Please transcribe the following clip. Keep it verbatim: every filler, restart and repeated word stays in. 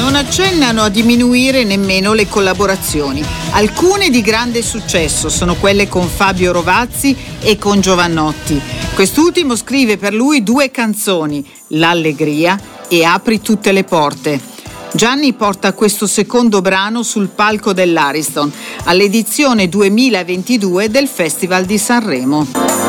non accennano a diminuire nemmeno le collaborazioni. Alcune di grande successo sono quelle con Fabio Rovazzi e con Giovannotti. Quest'ultimo scrive per lui due canzoni, L'Allegria e Apri tutte le porte. Gianni porta questo secondo brano sul palco dell'Ariston all'edizione duemilaventidue del Festival di Sanremo.